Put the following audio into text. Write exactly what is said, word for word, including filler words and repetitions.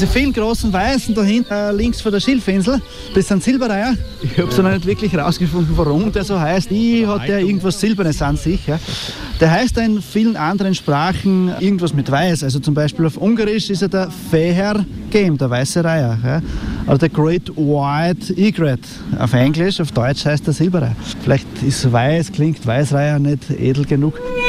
Diese vielen großen Weißen da hinten äh, links vor der Schilfinsel, das sind Silbereier. Ich habe so noch nicht wirklich herausgefunden, warum der so heißt. Die hat der irgendwas Silbernes an sich. Ja. Der heißt in vielen anderen Sprachen irgendwas mit Weiß. Also zum Beispiel auf Ungarisch ist er der Feher Game, der weiße Reiher. Ja. Oder der Great White Egret auf Englisch, auf Deutsch heißt der Silberreiher. Vielleicht ist Weiß, klingt Weißreiher nicht edel genug.